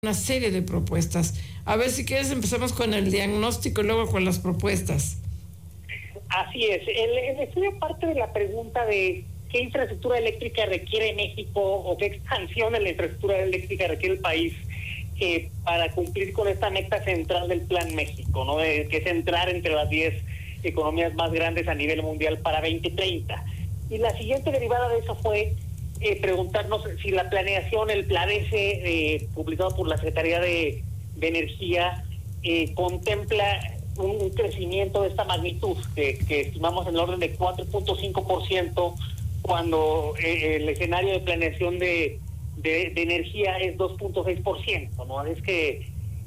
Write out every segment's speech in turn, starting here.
una serie de propuestas. A ver, si quieres empezamos con el diagnóstico y luego con las propuestas. Así es. El estudio parte de la pregunta de qué infraestructura eléctrica requiere México o qué expansión de la infraestructura eléctrica requiere el país para cumplir con esta meta central del Plan México, ¿no? Que es entrar entre las 10 economías más grandes a nivel mundial para 2030. Y la siguiente derivada de eso fue preguntarnos si la planeación, el PLADECE, publicado por la Secretaría de Energía, contempla un crecimiento de esta magnitud, que estimamos en el orden de 4.5%, cuando el escenario de planeación de energía es 2.6%, ¿no? Es que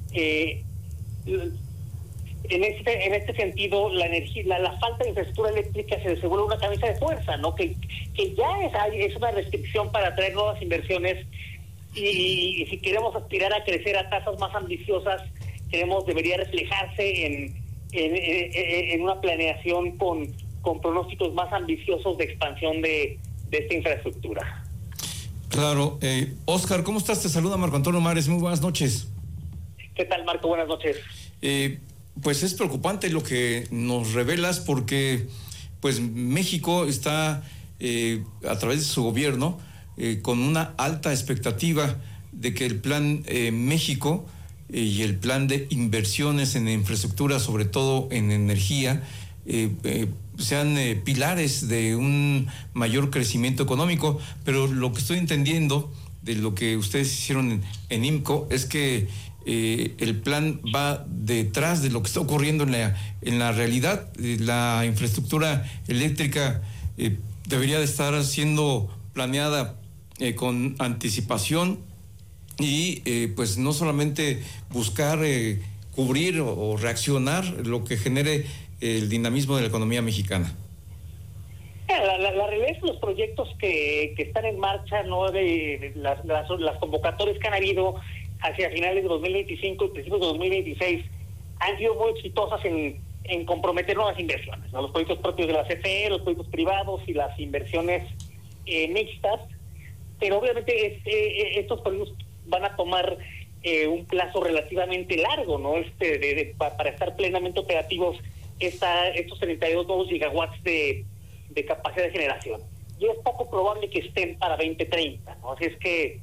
en este sentido la energía, la falta de infraestructura eléctrica se vuelve una camisa de fuerza, ¿no? Que ya es una restricción para atraer nuevas inversiones y si queremos aspirar a crecer a tasas más ambiciosas, debería reflejarse en una planeación con pronósticos más ambiciosos de expansión de esta infraestructura. Claro. Óscar, ¿cómo estás? Te saluda Marco Antonio Mares. Muy buenas noches. ¿Qué tal, Marco? Buenas noches. Pues es preocupante lo que nos revelas porque pues México está a través de su gobierno con una alta expectativa de que el Plan México y el plan de inversiones en infraestructura, sobre todo en energía, sean pilares de un mayor crecimiento económico. Pero lo que estoy entendiendo de lo que ustedes hicieron en IMCO es que el plan va detrás de lo que está ocurriendo en la realidad. La infraestructura eléctrica debería de estar siendo planeada con anticipación y pues no solamente buscar cubrir o reaccionar lo que genere el dinamismo de la economía mexicana. La realidad es que los proyectos que están en marcha, ¿no? De las convocatorias que han habido hacia finales de 2025 y principios de 2026 han sido muy exitosas en comprometer nuevas inversiones, ¿no? Los proyectos propios de la CFE, los proyectos privados y las inversiones mixtas, pero obviamente estos proyectos van a tomar un plazo relativamente largo, ¿no? Para estar plenamente operativos estos 32 nuevos gigawatts de capacidad de generación. Y es poco probable que estén para 2030, ¿no? Así es que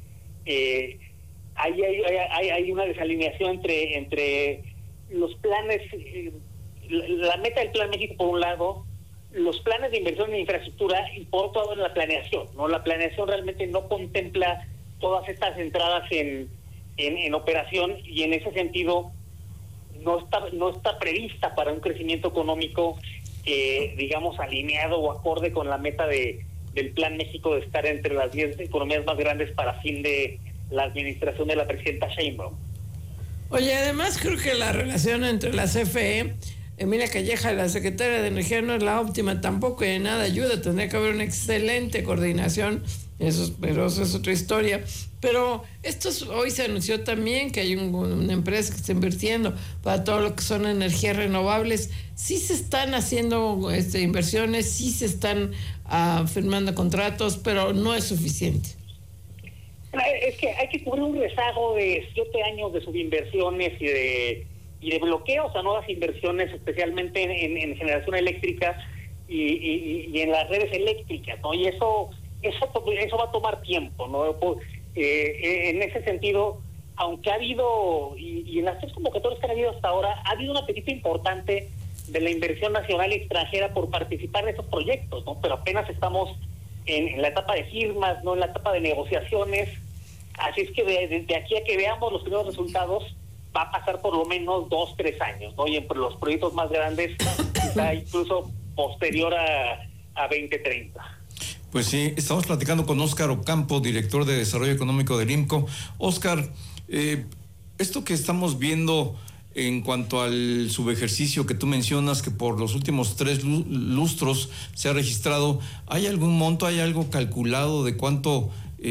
hay una desalineación entre los planes, la meta del Plan México por un lado, los planes de inversión en infraestructura y por otro lado en la planeación, ¿no? La planeación realmente no contempla todas estas entradas en operación y en ese sentido no está prevista para un crecimiento económico digamos alineado o acorde con la meta del Plan México de estar entre las 10 economías más grandes para fin de la administración de la presidenta Sheinbaum. Oye, además creo que la relación entre la CFE, Emilia Calleja, la secretaria de Energía, no es la óptima tampoco y de nada ayuda. Tendría que haber una excelente coordinación, pero eso es otra historia. Pero hoy se anunció también que hay una empresa que está invirtiendo para todo lo que son energías renovables. Sí se están haciendo inversiones, sí se están firmando contratos, pero no es suficiente. Es que hay que cubrir un rezago de 7 años de subinversiones y de bloqueos a nuevas inversiones, especialmente en generación eléctrica y en las redes eléctricas, ¿no? Y eso va a tomar tiempo, ¿no? En ese sentido, aunque ha habido, y en las 3 convocatorias que han habido hasta ahora, ha habido un apetito importante de la inversión nacional y extranjera por participar de esos proyectos, ¿no? Pero apenas estamos en la etapa de firmas, no en la etapa de negociaciones. Así es que desde aquí a que veamos los primeros resultados va a pasar por lo menos 2-3 años, ¿no? Y en los proyectos más grandes está incluso posterior a 2030. Pues sí, estamos platicando con Óscar Ocampo, director de Desarrollo Económico del IMCO. Óscar, esto que estamos viendo en cuanto al subejercicio que tú mencionas, que por los últimos 3 lustros se ha registrado, ¿hay algún monto, hay algo calculado de cuánto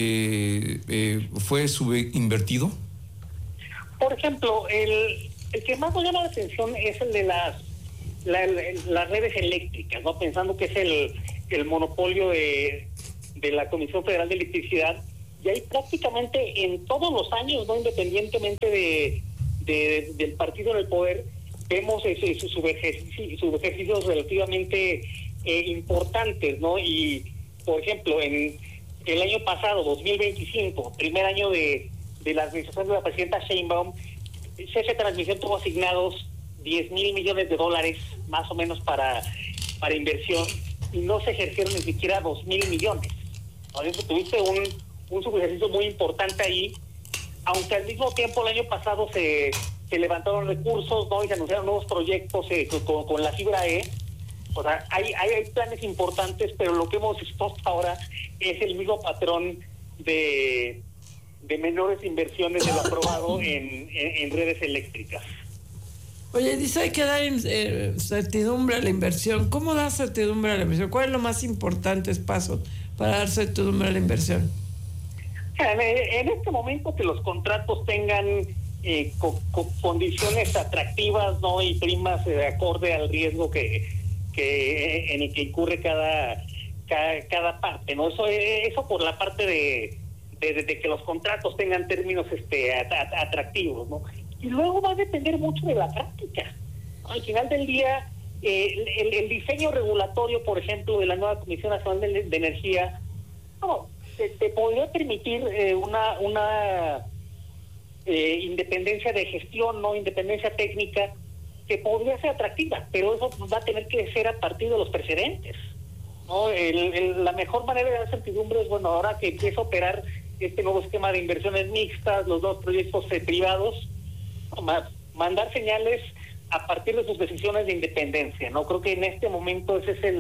fue subinvertido? Por ejemplo, el que más nos llama la atención es el de las redes eléctricas, ¿no? Pensando que es el monopolio de la Comisión Federal de Electricidad, Y ahí prácticamente en todos los años, no independientemente del partido en el poder, vemos subejercicios relativamente importantes, ¿no? Y, por ejemplo, en el año pasado, 2025, primer año de la administración de la presidenta Sheinbaum, CFE Transmisión tuvo asignados 10,000 millones de dólares, más o menos, para inversión, y no se ejercieron ni siquiera 2,000 millones. Por eso tuviste un subejercicio muy importante ahí, aunque al mismo tiempo el año pasado se levantaron recursos, ¿no? Y se anunciaron nuevos proyectos con la fibra E. O sea, hay planes importantes, pero lo que hemos visto ahora es el mismo patrón de menores inversiones de lo aprobado en redes eléctricas. Oye, dice, hay que dar certidumbre a la inversión. ¿Cómo dar certidumbre a la inversión? ¿Cuál es lo más importante paso para dar certidumbre a la inversión? En este momento que los contratos tengan condiciones atractivas, ¿no? Y primas acorde al riesgo que en el que incurre cada parte, ¿no? Eso por la parte de que los contratos tengan términos atractivos, ¿no? Y luego va a depender mucho de la práctica. Al final del día, el diseño regulatorio, por ejemplo, de la nueva Comisión Nacional de Energía, no, te podría permitir una independencia de gestión, no independencia técnica, que podría ser atractiva, pero eso va a tener que ser a partir de los precedentes, ¿no? La mejor manera de dar certidumbre es, bueno, ahora que empieza a operar este nuevo esquema de inversiones mixtas, los dos proyectos privados, mandar señales a partir de sus decisiones de independencia, ¿no? Creo que en este momento ese es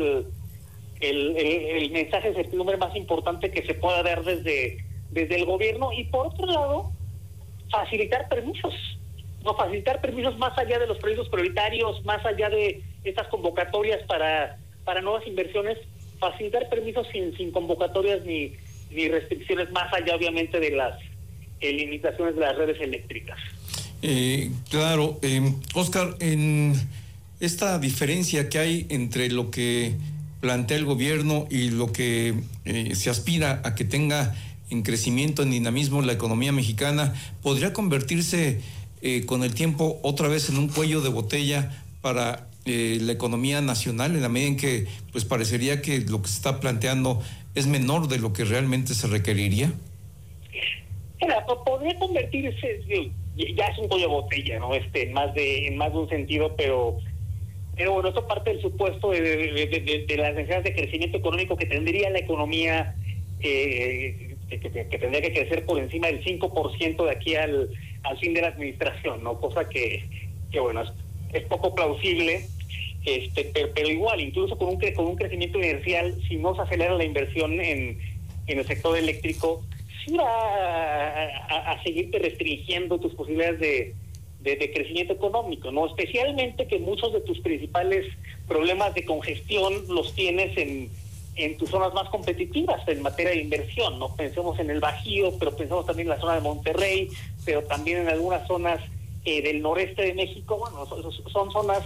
el mensaje de certidumbre más importante que se pueda dar desde el gobierno. Y por otro lado, facilitar permisos más allá de los proyectos prioritarios, más allá de estas convocatorias para nuevas inversiones, facilitar permisos sin convocatorias ni restricciones, más allá obviamente de las limitaciones de las redes eléctricas. Claro, Óscar, en esta diferencia que hay entre lo que plantea el gobierno y lo que se aspira a que tenga en crecimiento, en dinamismo la economía mexicana, ¿podría convertirse con el tiempo otra vez en un cuello de botella para la economía nacional, en la medida en que pues parecería que lo que se está planteando es menor de lo que realmente se requeriría? Mira, podría convertirse, ya es un cuello de botella, ¿no? En más de un sentido, pero bueno, esto parte del supuesto de las necesidades de crecimiento económico que tendría la economía, que tendría que crecer por encima del 5% de aquí al fin de la administración, ¿no? Cosa que bueno, es poco plausible, pero igual, incluso con un crecimiento inercial, si no se acelera la inversión en el sector eléctrico, sí va a seguirte restringiendo tus posibilidades de crecimiento económico, ¿no? Especialmente que muchos de tus principales problemas de congestión los tienes en tus zonas más competitivas en materia de inversión, ¿no? Pensemos en el Bajío, pero pensemos también en la zona de Monterrey, pero también en algunas zonas del noreste de México. Bueno, son zonas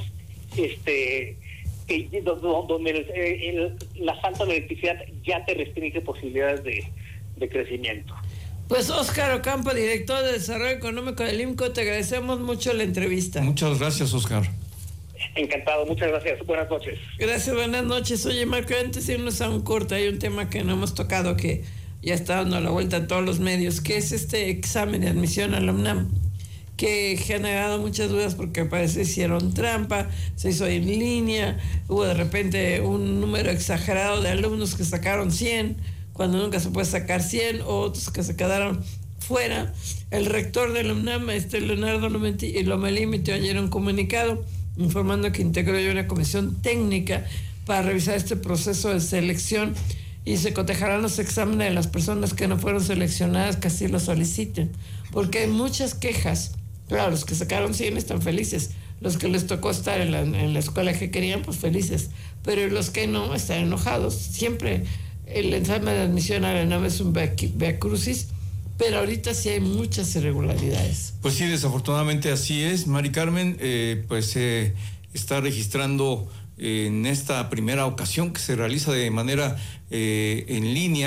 donde la falta de electricidad ya te restringe posibilidades de crecimiento. Pues Óscar Ocampo, director de Desarrollo Económico del IMCO, te agradecemos mucho la entrevista. Muchas gracias, Óscar. Encantado, muchas gracias. Buenas noches. Gracias, buenas noches. Oye, Marco, antes de irnos a un corte, hay un tema que no hemos tocado, que ya está dando la vuelta en todos los medios, que es este examen de admisión a la UNAM, que ha generado muchas dudas porque parece que hicieron trampa, se hizo en línea, hubo de repente un número exagerado de alumnos que sacaron 100, cuando nunca se puede sacar 100, o otros que se quedaron fuera. El rector de la UNAM, Leonardo Lomelí, emitió ayer un comunicado informando que integró ya una comisión técnica para revisar este proceso de selección y se cotejarán los exámenes de las personas que no fueron seleccionadas, que así lo soliciten, porque hay muchas quejas. Claro, los que sacaron 100 están felices, los que les tocó estar en la escuela que querían, pues felices, pero los que no están enojados. Siempre el examen de admisión a la UNAM es un vía crucis, pero ahorita sí hay muchas irregularidades. Pues sí, desafortunadamente así es, Mari Carmen. Pues se está registrando en esta primera ocasión que se realiza de manera en línea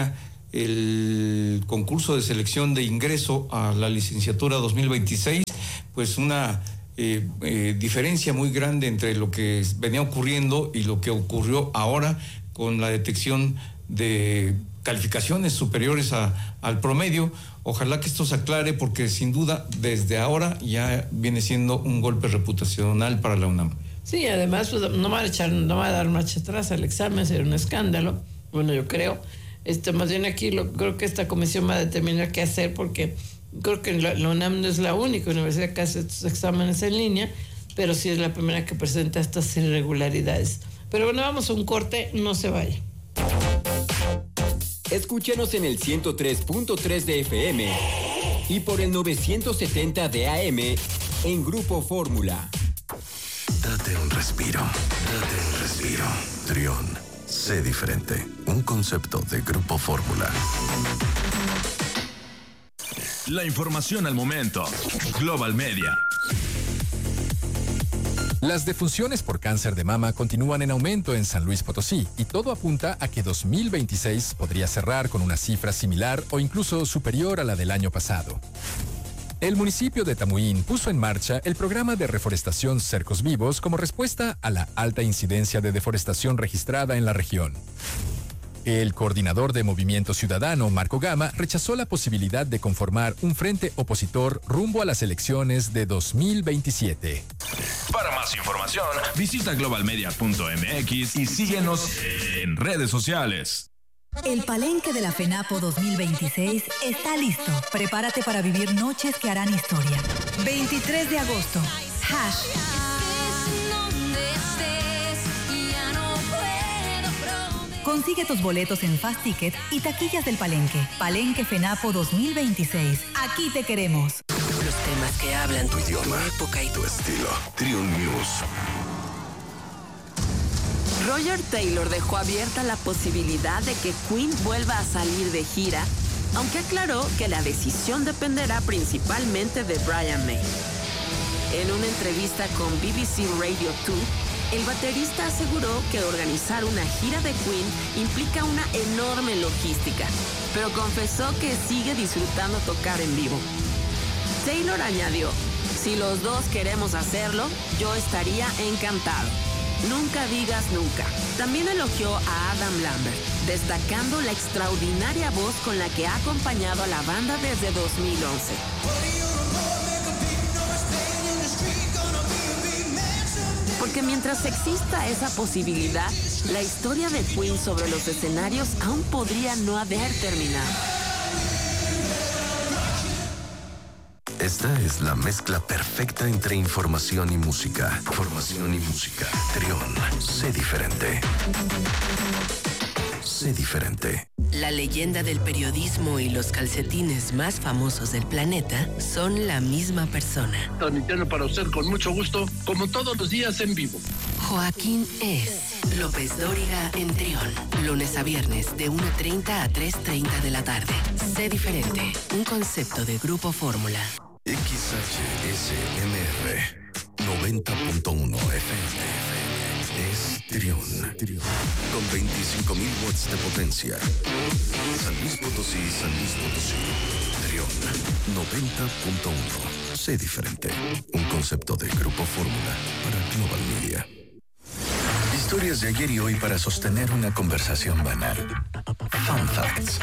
el concurso de selección de ingreso a la licenciatura 2026, pues una diferencia muy grande entre lo que venía ocurriendo y lo que ocurrió ahora con la detección de calificaciones superiores al promedio. Ojalá que esto se aclare, porque sin duda desde ahora ya viene siendo un golpe reputacional para la UNAM. Sí, además pues, no va a dar marcha atrás al examen, será un escándalo. Bueno, yo creo. Más bien aquí creo que esta comisión va a determinar qué hacer, porque creo que la UNAM no es la única universidad que hace estos exámenes en línea, pero sí es la primera que presenta estas irregularidades. Pero bueno, vamos a un corte, no se vaya. Escúchenos en el 103.3 de FM y por el 970 de AM en Grupo Fórmula. Date un respiro. Trión, sé diferente. Un concepto de Grupo Fórmula. La información al momento. Global Media. Las defunciones por cáncer de mama continúan en aumento en San Luis Potosí y todo apunta a que 2026 podría cerrar con una cifra similar o incluso superior a la del año pasado. El municipio de Tamuín puso en marcha el programa de reforestación Cercos Vivos como respuesta a la alta incidencia de deforestación registrada en la región. El coordinador de Movimiento Ciudadano, Marco Gama, rechazó la posibilidad de conformar un frente opositor rumbo a las elecciones de 2027. Para más información, visita globalmedia.mx y síguenos en redes sociales. El Palenque de la FENAPO 2026 está listo. Prepárate para vivir noches que harán historia. 23 de agosto. Consigue tus boletos en Fast Ticket y taquillas del Palenque. Palenque FENAPO 2026. Aquí te queremos. Los temas que hablan tu idioma, tu época y tu estilo. Trión News. Roger Taylor dejó abierta la posibilidad de que Queen vuelva a salir de gira, aunque aclaró que la decisión dependerá principalmente de Brian May. En una entrevista con BBC Radio 2, el baterista aseguró que organizar una gira de Queen implica una enorme logística, pero confesó que sigue disfrutando tocar en vivo. Taylor añadió: si los dos queremos hacerlo, yo estaría encantado. Nunca digas nunca. También elogió a Adam Lambert, destacando la extraordinaria voz con la que ha acompañado a la banda desde 2011. Porque mientras exista esa posibilidad, la historia de Queen sobre los escenarios aún podría no haber terminado. Esta es la mezcla perfecta entre información y música. Trión, sé diferente. Sé diferente. La leyenda del periodismo y los calcetines más famosos del planeta son la misma persona. Transmitiendo para usted con mucho gusto, como todos los días en vivo. Joaquín es López Dóriga en Trión. Lunes a viernes de 1:30 a 3:30 de la tarde. Sé diferente. Un concepto de Grupo Fórmula. XHSMR 90.1 FM. Es Trión. Con 25,000 watts de potencia. San Luis Potosí. Trión 90.1. Sé diferente. Un concepto de Grupo Fórmula para Global Media. Historias de ayer y hoy para sostener una conversación banal. Fun Facts.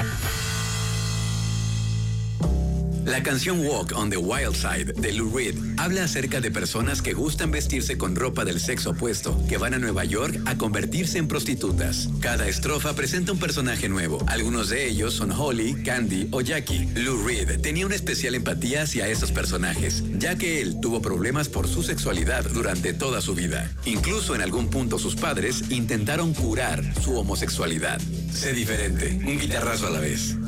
La canción Walk on the Wild Side de Lou Reed habla acerca de personas que gustan vestirse con ropa del sexo opuesto, que van a Nueva York a convertirse en prostitutas. Cada estrofa presenta un personaje nuevo. Algunos de ellos son Holly, Candy o Jackie. Lou Reed tenía una especial empatía hacia esos personajes, ya que él tuvo problemas por su sexualidad durante toda su vida. Incluso en algún punto sus padres intentaron curar su homosexualidad. Sé diferente, un guitarrazo a la vez.